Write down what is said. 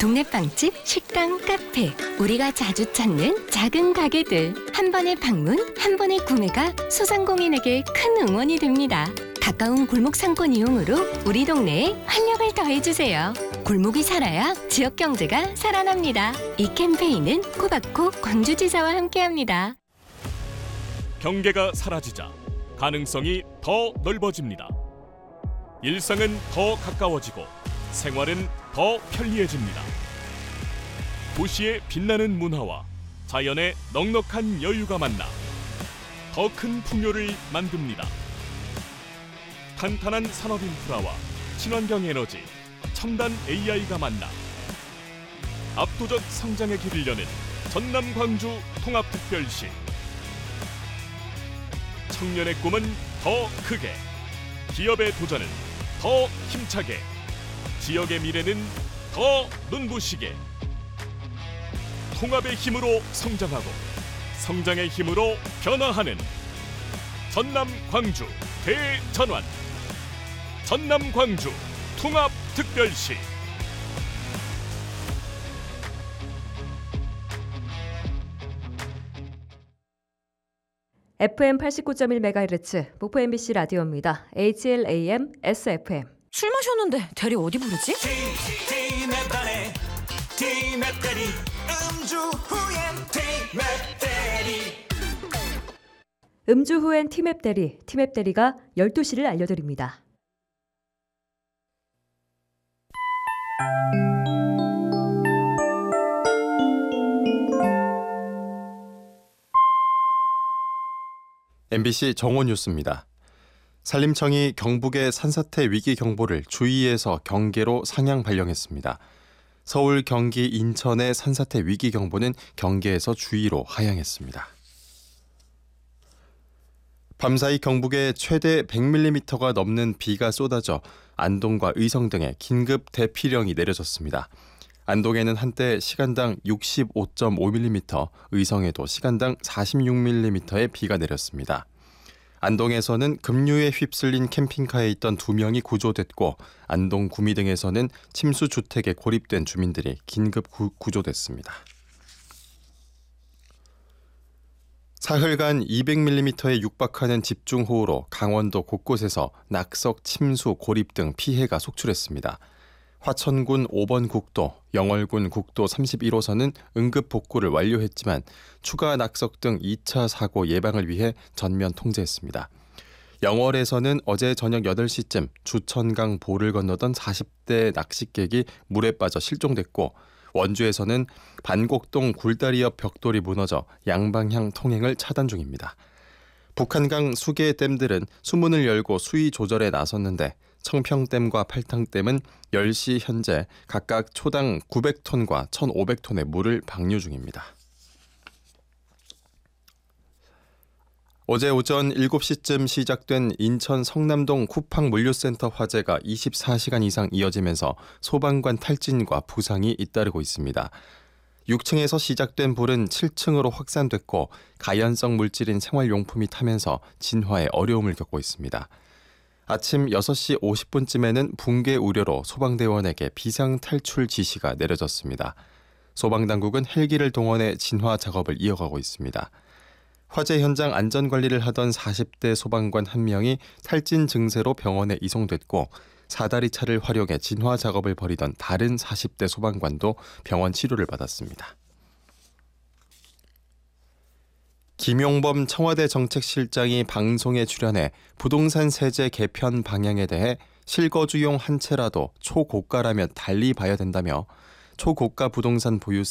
동네 빵집, 식당, 카페, 우리가 자주 찾는 작은 가게들. 한 번의 방문, 한 번의 구매가 소상공인에게 큰 응원이 됩니다. 가까운 골목 상권 이용으로 우리 동네에 활력을 더해주세요. 골목이 살아야 지역 경제가 살아납니다. 이 캠페인은 코바코 광주지사와 함께합니다. 경계가 사라지자 가능성이 더 넓어집니다. 일상은 더 가까워지고 생활은 더 편리해집니다. 도시의 빛나는 문화와 자연의 넉넉한 여유가 만나 더 큰 풍요를 만듭니다. 탄탄한 산업 인프라와 친환경 에너지, 첨단 AI가 만나 압도적 성장의 길을 여는 전남 광주 통합특별시. 청년의 꿈은 더 크게, 기업의 도전은 더 힘차게, 지역의 미래는 더 눈부시게. 통합의 힘으로 성장하고 성장의 힘으로 변화하는 전남 광주 대전환. 전남 광주 통합특별시. FM 89.1MHz 목포 MBC 라디오입니다. HLAM SFM. 술 마셨는데 대리 어디 부르지? 음주 후엔 티맵 대리, 티맵 대리가 12시를 알려드립니다. MBC 정오 뉴스입니다. 산림청이 경북의 산사태 위기 경보를 주의에서 경계로 상향 발령했습니다. 서울, 경기, 인천의 산사태 위기 경보는 경계에서 주의로 하향했습니다. 밤사이 경북에 최대 100mm가 넘는 비가 쏟아져 안동과 의성 등에 긴급 대피령이 내려졌습니다. 안동에는 한때 시간당 65.5mm, 의성에도 시간당 46mm의 비가 내렸습니다. 안동에서는 급류에 휩쓸린 캠핑카에 있던 2명이 구조됐고, 안동 구미 등에서는 침수주택에 고립된 주민들이 긴급 구조됐습니다. 사흘간 200mm에 육박하는 집중호우로 강원도 곳곳에서 낙석, 침수, 고립 등 피해가 속출했습니다. 화천군 5번 국도, 영월군 국도 31호선은 응급 복구를 완료했지만 추가 낙석 등 2차 사고 예방을 위해 전면 통제했습니다. 영월에서는 어제 저녁 8시쯤 주천강 보를 건너던 40대 낚싯객이 물에 빠져 실종됐고, 원주에서는 반곡동 굴다리 옆 벽돌이 무너져 양방향 통행을 차단 중입니다. 북한강 수계 댐들은 수문을 열고 수위 조절에 나섰는데, 청평댐과 팔탕댐은 10시 현재 각각 초당 900톤과 1,500톤의 물을 방류 중입니다. 어제 오전 7시쯤 시작된 인천 성남동 쿠팡 물류센터 화재가 24시간 이상 이어지면서 소방관 탈진과 부상이 잇따르고 있습니다. 6층에서 시작된 불은 7층으로 확산됐고, 가연성 물질인 생활용품이 타면서 진화에 어려움을 겪고 있습니다. 아침 6시 50분쯤에는 붕괴 우려로 소방대원에게 비상탈출 지시가 내려졌습니다. 소방당국은 헬기를 동원해 진화 작업을 이어가고 있습니다. 화재 현장 안전관리를 하던 40대 소방관 1명이 탈진 증세로 병원에 이송됐고, 사다리차를 활용해 진화 작업을 벌이던 다른 40대 소방관도 병원 치료를 받았습니다. 김용범 청와대 정책실장이 방송에 출연해 부동산 세제 개편 방향에 대해 실거주용 한 채라도 초고가라면 달리 봐야 된다며 초고가 부동산 보유세